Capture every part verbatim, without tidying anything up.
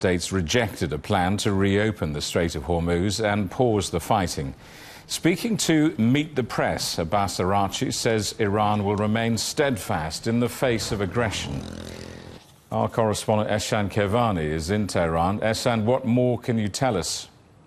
States rejected a plan to reopen the Strait of Hormuz and pause the fighting. Speaking to Meet the Press, Abbas Araghchi says Iran will remain steadfast in the face of aggression. Our correspondent Ehsan Kevani is in Tehran. Ehsan, what more can you tell us?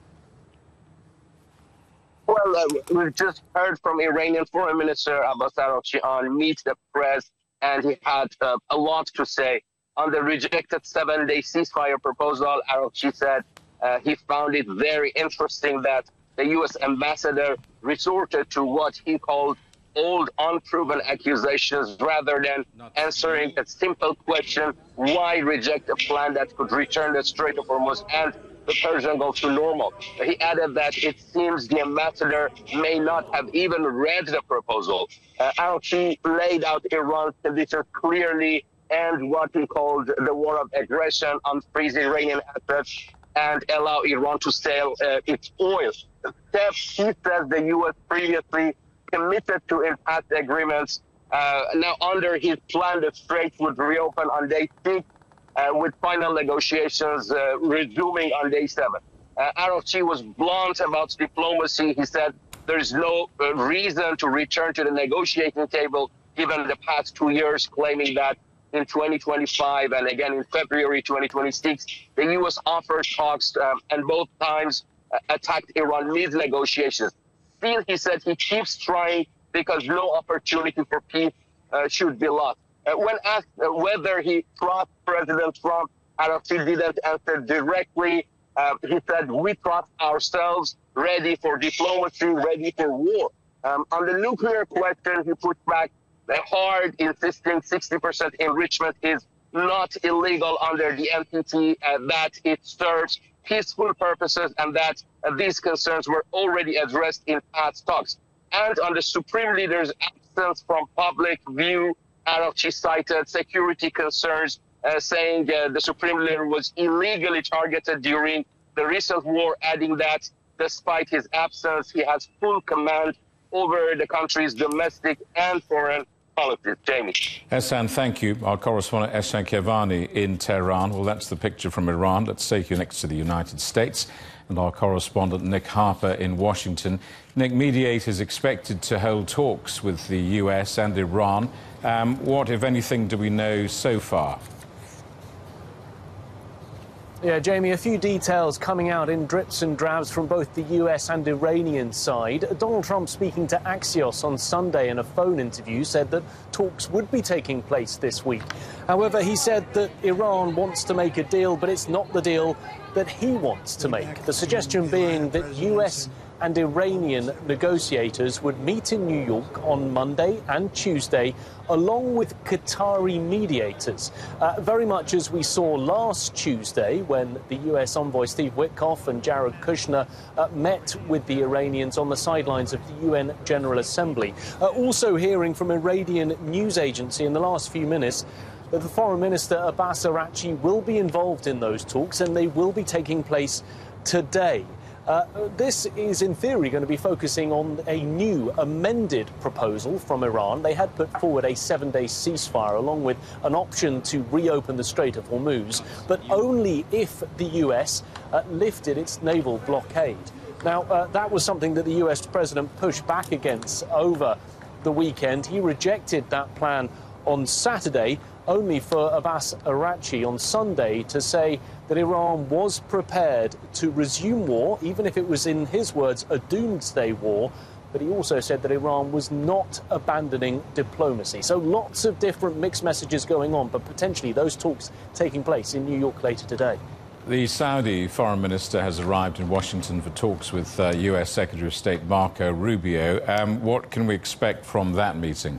Well, uh, we've just heard from Iranian Foreign Minister Abbas Araghchi on Meet the Press, and he had uh, a lot to say. On the rejected seven-day ceasefire proposal, Araghchi said uh, he found it very interesting that the U S ambassador resorted to what he called old, unproven accusations rather than answering a simple question, why reject a plan that could return the Strait of Hormuz and the Persian Gulf to normal. He added that it seems the ambassador may not have even read the proposal. Uh, Araghchi laid out Iran's position clearly and what he called the war of aggression, unfreeze Iranian assets, and allow Iran to sell uh, its oil. Steps he says the U S previously committed to in past agreements. Uh, now, under his plan, the Strait would reopen on day six, uh, with final negotiations uh, resuming on day seven. Uh, Araghchi was blunt about diplomacy. He said there is no uh, reason to return to the negotiating table given the past two years, claiming that in twenty twenty-five and again in February twenty twenty-six, the U S offered talks um, and both times uh, attacked Iran mid-negotiations. Still, he said he keeps trying because no opportunity for peace uh, should be lost. Uh, when asked uh, whether he trusts President Trump, Araghchi didn't answer directly. Uh, he said, we trust ourselves, ready for diplomacy, ready for war. Um, on the nuclear question, he pushed back hard, insisting sixty percent enrichment is not illegal under the N P T, uh, that it serves peaceful purposes, and that uh, these concerns were already addressed in past talks. And on the Supreme Leader's absence from public view, Araghchi cited security concerns, uh, saying uh, the Supreme Leader was illegally targeted during the recent war, adding that despite his absence, he has full command over the country's domestic and foreign politics. Jamie. Ehsan, thank you. Our correspondent Ehsan Kevani in Tehran. Well, that's the picture from Iran. Let's take you next to the United States and our correspondent Nick Harper in Washington. Nick, mediators expected to hold talks with the U S and Iran. Um, what, if anything, do we know so far? Yeah, Jamie, a few details coming out in drips and drabs from both the U S and Iranian side. Donald Trump, speaking to Axios on Sunday in a phone interview, said that talks would be taking place this week. However, he said that Iran wants to make a deal, but it's not the deal that he wants to make. The suggestion being that U S and Iranian negotiators would meet in New York on Monday and Tuesday, along with Qatari mediators, uh, very much as we saw last Tuesday when the U S envoy Steve Witkoff and Jared Kushner uh, met with the Iranians on the sidelines of the U N General Assembly. Uh, also hearing from Iranian news agency in the last few minutes that the Foreign Minister Abbas Araghchi will be involved in those talks, and they will be taking place today. Uh, this is, in theory, going to be focusing on a new amended proposal from Iran. They had put forward a seven-day ceasefire along with an option to reopen the Strait of Hormuz, but only if the U S uh, lifted its naval blockade. Now, uh, that was something that the U S president pushed back against over the weekend. He rejected that plan on Saturday, only for Abbas Araghchi on Sunday to say that Iran was prepared to resume war, even if it was, in his words, a doomsday war. But he also said that Iran was not abandoning diplomacy. So lots of different mixed messages going on, but potentially those talks taking place in New York later today. The Saudi foreign minister has arrived in Washington for talks with uh, U S Secretary of State Marco Rubio. Um, what can we expect from that meeting?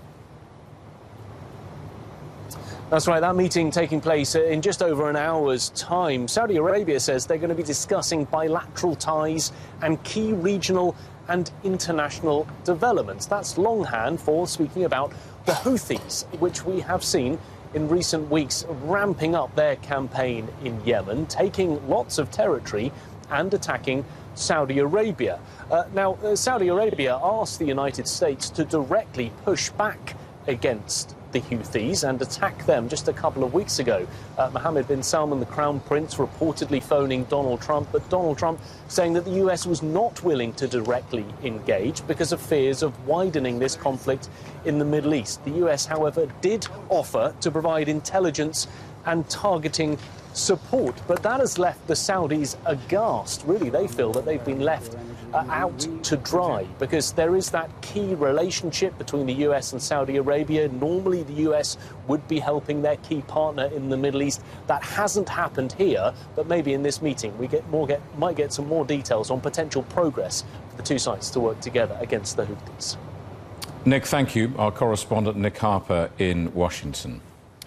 That's right, that meeting taking place in just over an hour's time. Saudi Arabia says they're going to be discussing bilateral ties and key regional and international developments. That's longhand for speaking about the Houthis, which we have seen in recent weeks ramping up their campaign in Yemen, taking lots of territory and attacking Saudi Arabia. Uh, now, uh, Saudi Arabia asked the United States to directly push back against the Houthis and attack them just a couple of weeks ago. Uh, Mohammed bin Salman, the Crown Prince, reportedly phoning Donald Trump, but Donald Trump saying that the U S was not willing to directly engage because of fears of widening this conflict in the Middle East. The U S, however, did offer to provide intelligence and targeting support, but that has left the Saudis aghast. Really, they feel that they've been left uh, out to dry because there is that key relationship between the U S and Saudi Arabia. Normally, the U S would be helping their key partner in the Middle East. That hasn't happened here, but maybe in this meeting we get more get might get some more details on potential progress for the two sides to work together against the Houthis. Nick, thank you. Our correspondent Nick Harper in Washington.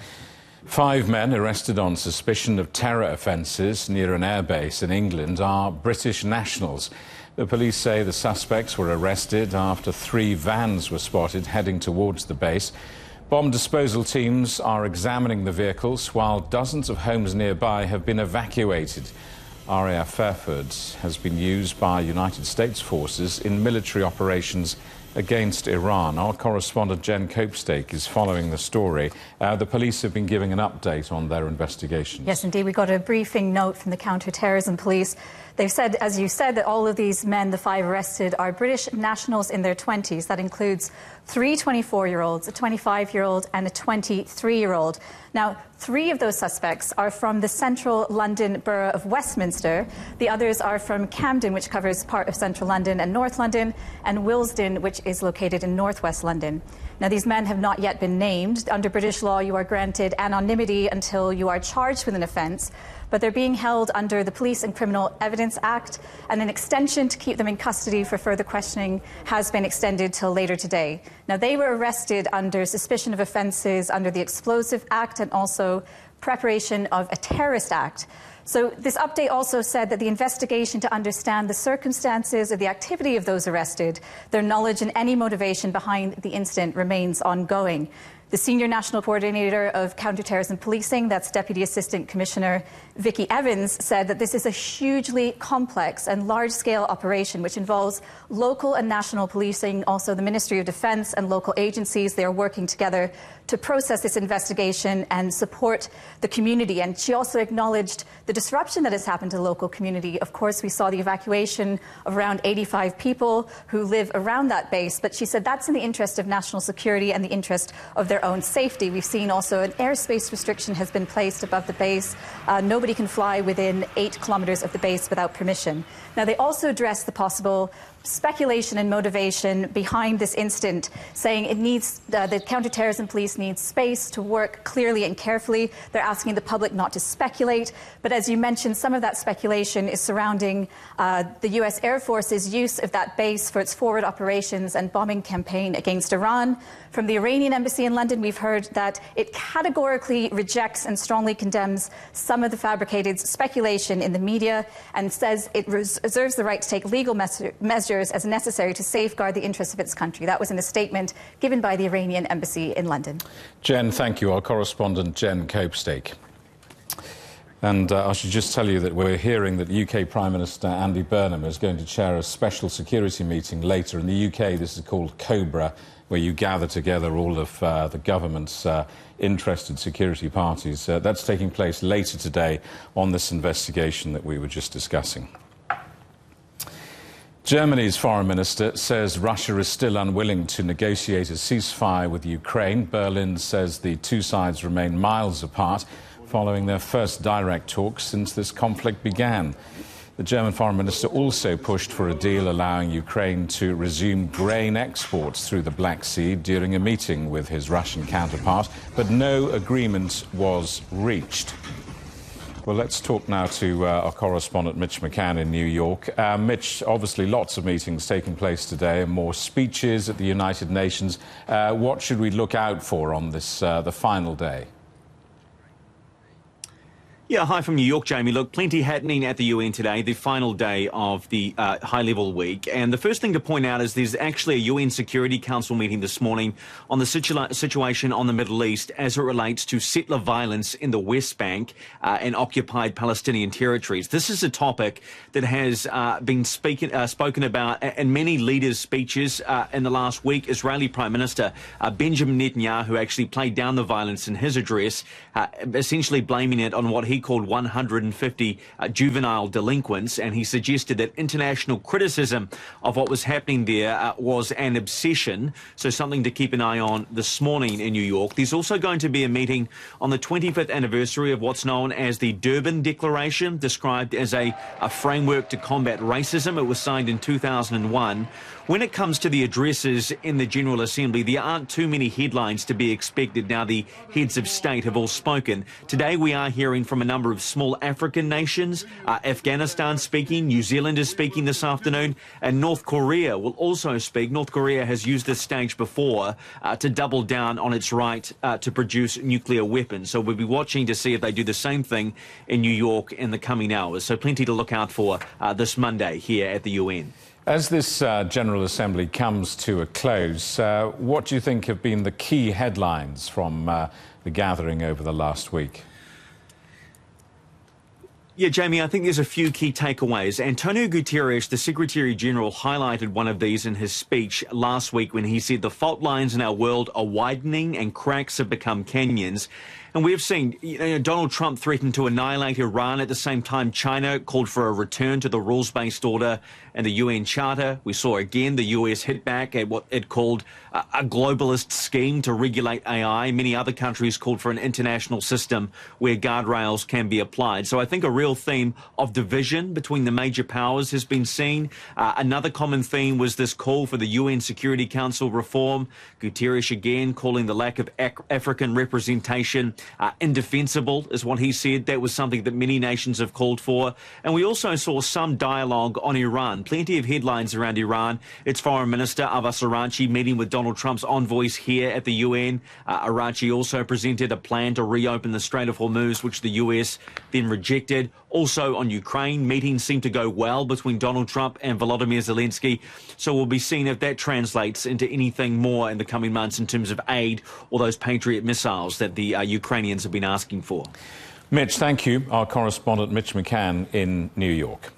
Five men arrested on suspicion of terror offences near an airbase in England are British nationals. The police say the suspects were arrested after three vans were spotted heading towards the base. Bomb disposal teams are examining the vehicles while dozens of homes nearby have been evacuated. R A F Fairford has been used by United States forces in military operations against Iran. Our correspondent Jen Copestake is following the story. Uh, the police have been giving an update on their investigations. Yes, indeed. We got a briefing note from the counter-terrorism police. They've said, as you said, that all of these men, the five arrested, are British nationals in their twenties. That includes three twenty-four-year-olds, a twenty-five-year-old and a twenty-three-year-old. Now, three of those suspects are from the central London borough of Westminster. The others are from Camden, which covers part of central London and North London, and Willesden, which is located in northwest London. Now, these men have not yet been named. Under British law, you are granted anonymity until you are charged with an offence, but they're being held under the Police and Criminal Evidence Act, and an extension to keep them in custody for further questioning has been extended till later today. Now, they were arrested under suspicion of offences under the Explosive Act and also preparation of a terrorist act. So this update also said that the investigation to understand the circumstances of the activity of those arrested, their knowledge and any motivation behind the incident remains ongoing. The Senior National Coordinator of Counterterrorism Policing, that's Deputy Assistant Commissioner Vicky Evans, said that this is a hugely complex and large-scale operation which involves local and national policing, also the Ministry of Defence and local agencies. They are working together to process this investigation and support the community. And she also acknowledged the disruption that has happened to the local community. Of course, we saw the evacuation of around eighty-five people who live around that base, but she said that's in the interest of national security and the interest of their own safety. We've seen also an airspace restriction has been placed above the base. Uh, nobody can fly within eight kilometres of the base without permission. Now, they also address the possible speculation and motivation behind this incident, saying it needs uh, the counterterrorism police needs space to work clearly and carefully. They're asking the public not to speculate. But as you mentioned, some of that speculation is surrounding uh, the U S Air Force's use of that base for its forward operations and bombing campaign against Iran. From the Iranian embassy in London, we've heard that it categorically rejects and strongly condemns some of the fabricated speculation in the media and says it reserves the right to take legal measures as necessary to safeguard the interests of its country. That was in a statement given by the Iranian embassy in London. Jen, thank you. Our correspondent Jen Copestake. And uh, I should just tell you that we're hearing that U K Prime Minister Andy Burnham is going to chair a special security meeting later. In the U K, this is called COBRA, where you gather together all of uh, the government's uh, interested security parties. Uh, that's taking place later today on this investigation that we were just discussing. Germany's foreign minister says Russia is still unwilling to negotiate a ceasefire with Ukraine. Berlin says the two sides remain miles apart following their first direct talks since this conflict began. The German foreign minister also pushed for a deal allowing Ukraine to resume grain exports through the Black Sea during a meeting with his Russian counterpart, but no agreement was reached. Well, let's talk now to uh, our correspondent Mitch McCann in New York. Uh, Mitch, obviously lots of meetings taking place today and more speeches at the United Nations. Uh, what should we look out for on this, uh, the final day? Yeah, hi from New York, Jamie. Look, plenty happening at the U N today, the final day of the uh, high-level week. And the first thing to point out is there's actually a U N Security Council meeting this morning on the situa situation on the Middle East as it relates to settler violence in the West Bank uh, and occupied Palestinian territories. This is a topic that has uh, been speaking, uh, spoken about in many leaders' speeches uh, in the last week. Israeli Prime Minister uh, Benjamin Netanyahu actually played down the violence in his address, uh, essentially blaming it on what he called one hundred fifty uh, juvenile delinquents, and he suggested that international criticism of what was happening there uh, was an obsession, so something to keep an eye on this morning in New York. There's also going to be a meeting on the twenty-fifth anniversary of what's known as the Durban Declaration, described as a, a framework to combat racism. It was signed in two thousand one. When it comes to the addresses in the General Assembly, there aren't too many headlines to be expected now the heads of state have all spoken. Today we are hearing from a number of small African nations, uh, Afghanistan speaking, New Zealand is speaking this afternoon, and North Korea will also speak. North Korea has used this stage before uh, to double down on its right uh, to produce nuclear weapons. So we'll be watching to see if they do the same thing in New York in the coming hours. So plenty to look out for uh, this Monday here at the U N. As this uh, General Assembly comes to a close, uh, what do you think have been the key headlines from uh, the gathering over the last week? Yeah, Jamie, I think there's a few key takeaways. Antonio Guterres, the Secretary-General, highlighted one of these in his speech last week when he said the fault lines in our world are widening and cracks have become canyons. And we've seen, you know, Donald Trump threatened to annihilate Iran. At the same time, China called for a return to the rules-based order and the U N Charter. We saw again the U S hit back at what it called a, a globalist scheme to regulate A I. Many other countries called for an international system where guardrails can be applied. So I think a real theme of division between the major powers has been seen. Uh, another common theme was this call for the U N Security Council reform. Guterres again calling the lack of ac African representation Uh, indefensible, is what he said. That was something that many nations have called for. And we also saw some dialogue on Iran. Plenty of headlines around Iran. Its Foreign Minister, Abbas Araghchi, meeting with Donald Trump's envoys here at the U N. Uh, Araghchi also presented a plan to reopen the Strait of Hormuz, which the U S then rejected. Also on Ukraine, meetings seem to go well between Donald Trump and Volodymyr Zelensky. So we'll be seeing if that translates into anything more in the coming months in terms of aid or those Patriot missiles that the uh, Ukrainians have been asking for. Mitch, thank you. Our correspondent Mitch McCann in New York.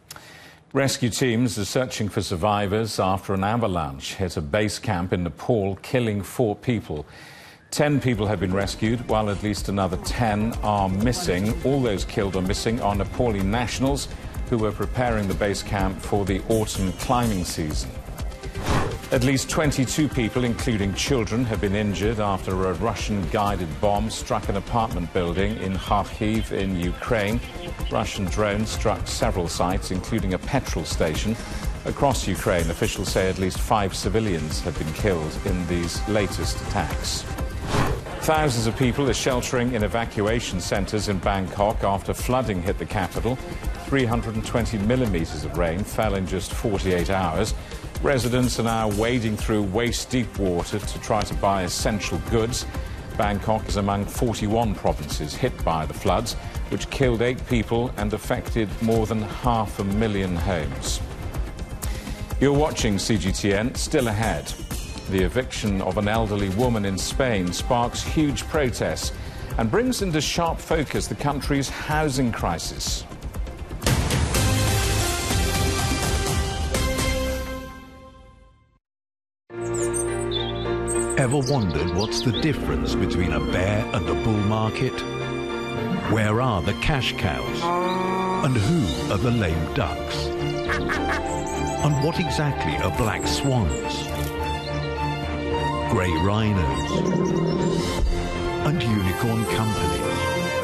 Rescue teams are searching for survivors after an avalanche hit a base camp in Nepal, killing four people. Ten people have been rescued, while at least another ten are missing. All those killed or missing are Nepali nationals who were preparing the base camp for the autumn climbing season. At least twenty-two people, including children, have been injured after a Russian-guided bomb struck an apartment building in Kharkiv in Ukraine. Russian drones struck several sites, including a petrol station. Across Ukraine, officials say at least five civilians have been killed in these latest attacks. Thousands of people are sheltering in evacuation centres in Bangkok after flooding hit the capital. three hundred twenty millimetres of rain fell in just forty-eight hours. Residents are now wading through waist-deep water to try to buy essential goods. Bangkok is among forty-one provinces hit by the floods, which killed eight people and affected more than half a million homes. You're watching C G T N. Still ahead. The eviction of an elderly woman in Spain sparks huge protests and brings into sharp focus the country's housing crisis. Ever wondered what's the difference between a bear and a bull market? Where are the cash cows? And who are the lame ducks? And what exactly are black swans? Grey rhinos? And unicorn companies?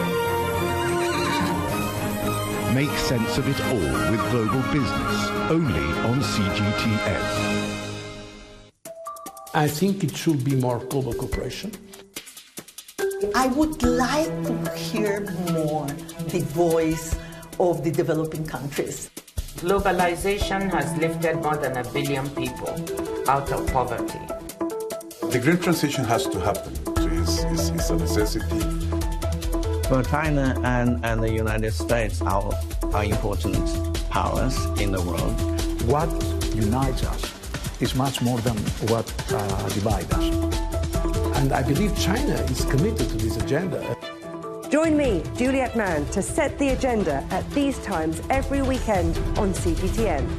Make sense of it all with Global Business, only on C G T N. I think it should be more global cooperation. I would like to hear more the voice of the developing countries. Globalization has lifted more than a billion people out of poverty. The green transition has to happen. So it's, it's, it's a necessity. For China and, and the United States are, are important powers in the world. What unites us is much more than what uh, divides us. And I believe China is committed to this agenda. Join me, Juliet Mann, to set the agenda at these times every weekend on C G T N.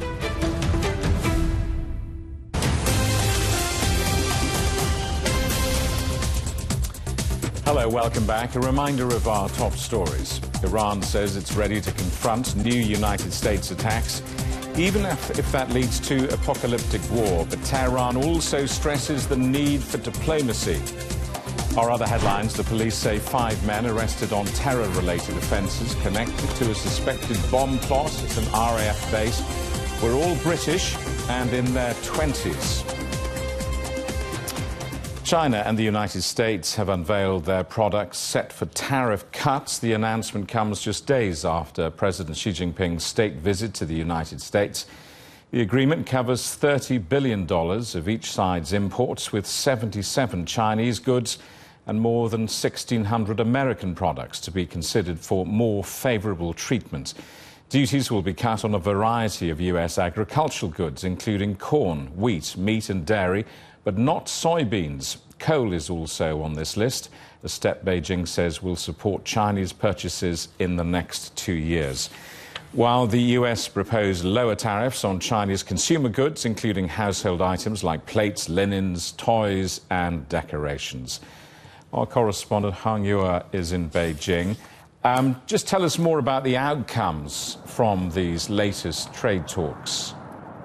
Hello, welcome back. A reminder of our top stories. Iran says it's ready to confront new United States attacks, even if, if that leads to apocalyptic war. But Tehran also stresses the need for diplomacy. Our other headlines, the police say five men arrested on terror-related offences connected to a suspected bomb plot at an R A F base were all British and in their twenties. China and the United States have unveiled their products set for tariff cuts. The announcement comes just days after President Xi Jinping's state visit to the United States. The agreement covers thirty billion dollars of each side's imports, with seventy-seven Chinese goods and more than sixteen hundred American products to be considered for more favourable treatment. Duties will be cut on a variety of U S agricultural goods, including corn, wheat, meat and dairy, but not soybeans. Coal is also on this list, a step Beijing says will support Chinese purchases in the next two years. While the U S proposed lower tariffs on Chinese consumer goods, including household items like plates, linens, toys and decorations. Our correspondent Hang Yue is in Beijing. Um, just tell us more about the outcomes from these latest trade talks.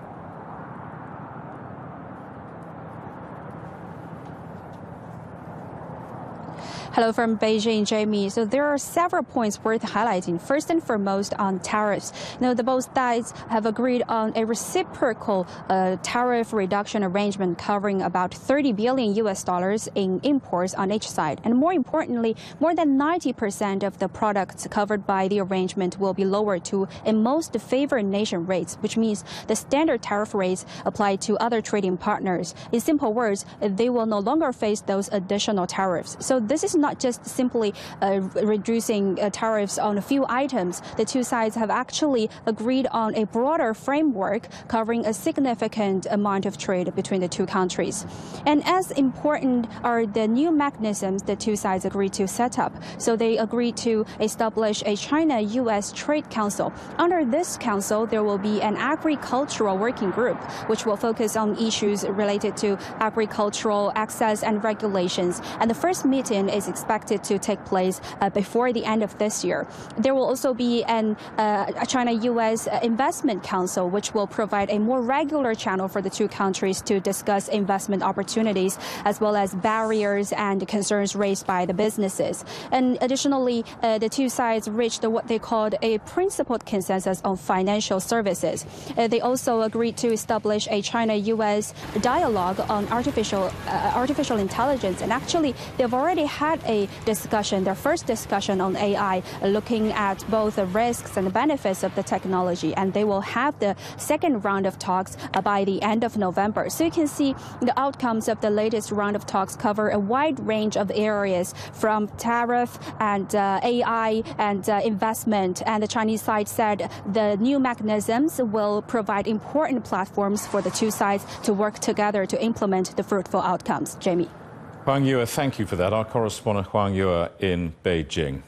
Hello from Beijing, Jamie. So there are several points worth highlighting. First and foremost on tariffs. Now, the both sides have agreed on a reciprocal uh, tariff reduction arrangement covering about thirty billion U S dollars in imports on each side. And more importantly, more than ninety percent of the products covered by the arrangement will be lowered to a most favored nation rates, which means the standard tariff rates applied to other trading partners. In simple words, they will no longer face those additional tariffs. So this is not just simply uh, reducing uh, tariffs on a few items. The two sides have actually agreed on a broader framework covering a significant amount of trade between the two countries. And as important are the new mechanisms the two sides agreed to set up. So they agreed to establish a China-U S Trade Council. Under this council, there will be an agricultural working group, which will focus on issues related to agricultural access and regulations. And the first meeting is expected to take place uh, before the end of this year. There will also be an uh, China-U S Investment Council, which will provide a more regular channel for the two countries to discuss investment opportunities, as well as barriers and concerns raised by the businesses. And additionally, uh, the two sides reached what they called a principled consensus on financial services. Uh, they also agreed to establish a China-U S dialogue on artificial uh, artificial intelligence. And actually, they've already had a discussion, their first discussion on A I, looking at both the risks and the benefits of the technology. And they will have the second round of talks uh, by the end of November. So you can see the outcomes of the latest round of talks cover a wide range of areas, from tariff and uh, A I and uh, investment. And the Chinese side said the new mechanisms will provide important platforms for the two sides to work together to implement the fruitful outcomes. Jamie. Hang Yue, thank you for that. Our correspondent Hang Yue in Beijing.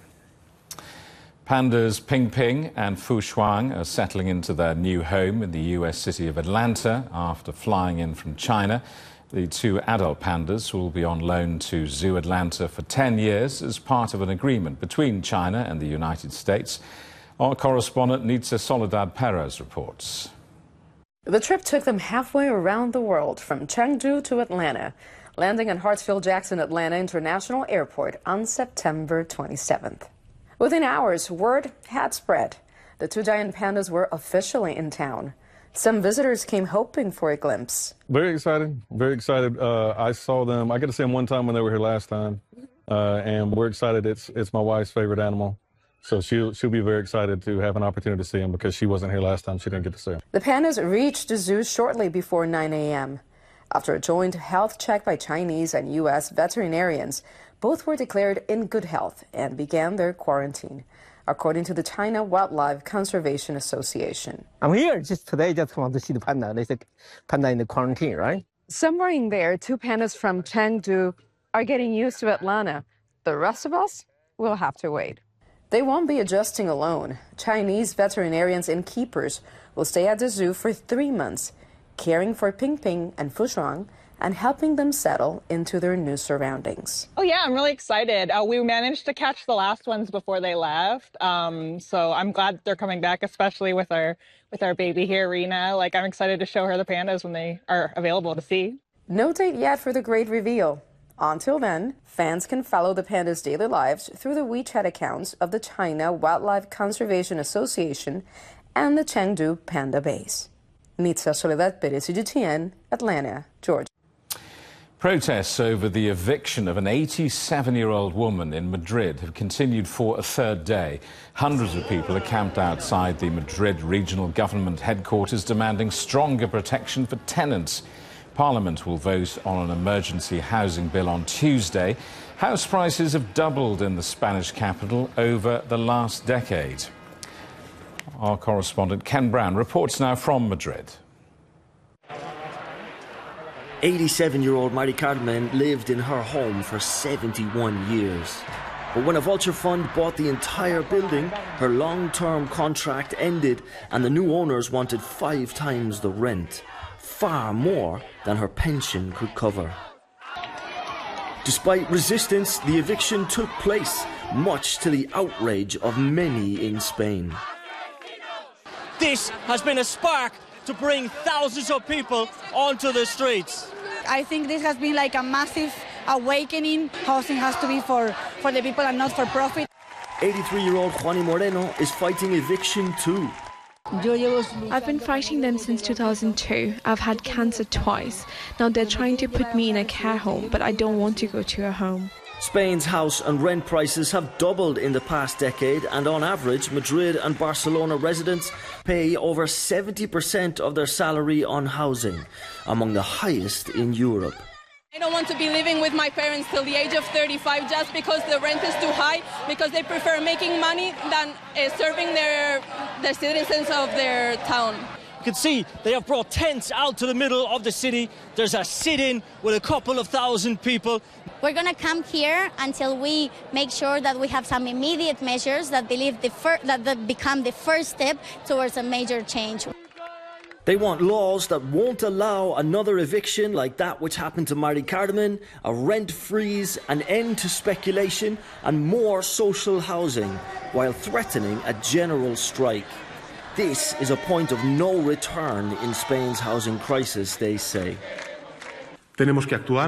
Pandas Ping Ping and Fu Shuang are settling into their new home in the U S city of Atlanta after flying in from China. The two adult pandas will be on loan to Zoo Atlanta for ten years as part of an agreement between China and the United States. Our correspondent Nitza Soledad Perez reports. The trip took them halfway around the world, from Chengdu to Atlanta, landing at Hartsfield-Jackson Atlanta International Airport on September twenty-seventh. Within hours, word had spread. The two giant pandas were officially in town. Some visitors came hoping for a glimpse. Very excited, very excited. Uh, I saw them, I got to see them one time when they were here last time, uh, and we're excited. It's it's my wife's favorite animal, so she'll, she'll be very excited to have an opportunity to see him because she wasn't here last time. She didn't get to see him. The pandas reached the zoo shortly before nine a m After a joint health check by Chinese and U S veterinarians, Both were declared in good health and began their quarantine, according to the China Wildlife Conservation Association. I'm here just today, just want to see the panda. They said panda in the quarantine, right? Somewhere in there, two pandas from Chengdu are getting used to Atlanta. The rest of us will have to wait. They won't be adjusting alone. Chinese veterinarians and keepers will stay at the zoo for three months, caring for Ping Ping and Fushuang and helping them settle into their new surroundings. Oh yeah, I'm really excited. Uh, we managed to catch the last ones before they left, um, so I'm glad they're coming back, especially with our with our baby here, Rena. Like, I'm excited to show her the pandas when they are available to see. No date yet for the great reveal. Until then, fans can follow the pandas' daily lives through the WeChat accounts of the China Wildlife Conservation Association and the Chengdu Panda Base. Nitza Soledad Perez, C G T N, Atlanta, Georgia. Protests over the eviction of an eighty-seven-year-old woman in Madrid have continued for a third day. Hundreds of people are camped outside the Madrid regional government headquarters demanding stronger protection for tenants. Parliament will vote on an emergency housing bill on Tuesday. House prices have doubled in the Spanish capital over the last decade. Our correspondent Ken Brown reports now from Madrid. eighty-seven-year-old Mari Carmen lived in her home for seventy-one years. But when a vulture fund bought the entire building, her long-term contract ended and the new owners wanted five times the rent, far more than her pension could cover. Despite resistance, the eviction took place, much to the outrage of many in Spain. This has been a spark to bring thousands of people onto the streets. I think this has been like a massive awakening. Housing has to be for, for the people and not for profit. eighty-three-year-old Juani Moreno is fighting eviction too. I've been fighting them since two thousand two. I've had cancer twice. Now they're trying to put me in a care home, but I don't want to go to a home. Spain's house and rent prices have doubled in the past decade, and on average, Madrid and Barcelona residents pay over seventy percent of their salary on housing, among the highest in Europe. I don't want to be living with my parents till the age of thirty-five just because the rent is too high, because they prefer making money than uh, serving their, the citizens of their town. You can see they have brought tents out to the middle of the city. There's a sit-in with a couple of thousand people. We're going to camp here until we make sure that we have some immediate measures that, believe the fir- that, that become the first step towards a major change. They want laws that won't allow another eviction like that which happened to Mari Carmen, a rent freeze, an end to speculation, and more social housing, while threatening a general strike. This is a point of no return in Spain's housing crisis, they say. We have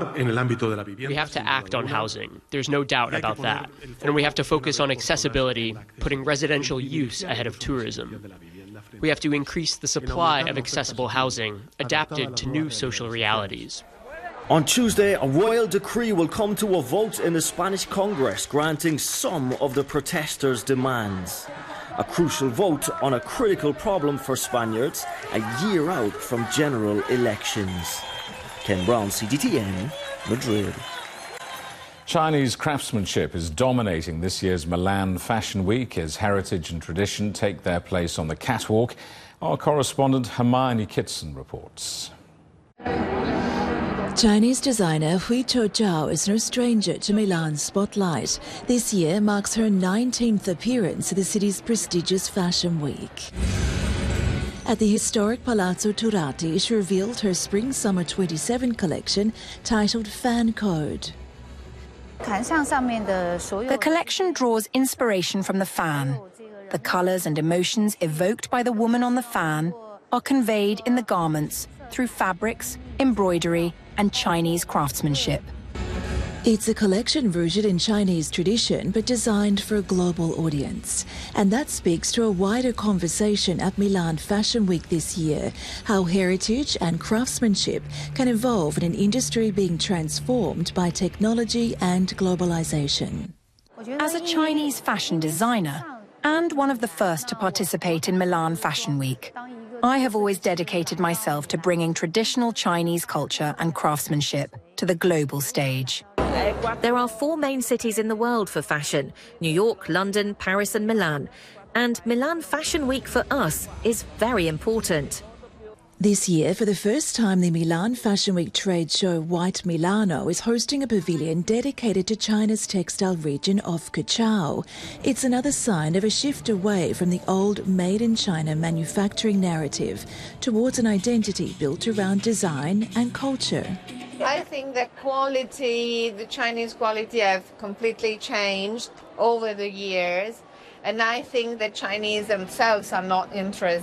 to act on housing. There's no doubt about that. And we have to focus on accessibility, putting residential use ahead of tourism. We have to increase the supply of accessible housing, adapted to new social realities. On Tuesday, a royal decree will come to a vote in the Spanish Congress, granting some of the protesters' demands. A crucial vote on a critical problem for Spaniards a year out from general elections. Ken Brown, C G T N, Madrid. Chinese craftsmanship is dominating this year's Milan Fashion Week as heritage and tradition take their place on the catwalk. Our correspondent Hermione Kitson reports. Chinese designer Hui Chou is no stranger to Milan's spotlight. This year marks her nineteenth appearance at the city's prestigious Fashion Week. At the historic Palazzo Turati, she revealed her Spring-Summer twenty-seven collection titled Fan Code. The collection draws inspiration from the fan. The colours and emotions evoked by the woman on the fan are conveyed in the garments through fabrics, embroidery, and Chinese craftsmanship. It's a collection rooted in Chinese tradition but designed for a global audience. And that speaks to a wider conversation at Milan Fashion Week this year, how heritage and craftsmanship can evolve in an industry being transformed by technology and globalization. As a Chinese fashion designer, and one of the first to participate in Milan Fashion Week, I have always dedicated myself to bringing traditional Chinese culture and craftsmanship to the global stage. There are four main cities in the world for fashion: New York, London, Paris and Milan. And Milan Fashion Week for us is very important. This year, for the first time, the Milan Fashion Week trade show White Milano is hosting a pavilion dedicated to China's textile region of Kuchao. It's another sign of a shift away from the old made-in-China manufacturing narrative towards an identity built around design and culture. I think the quality, the Chinese quality, have completely changed over the years. And I think the Chinese themselves are not interested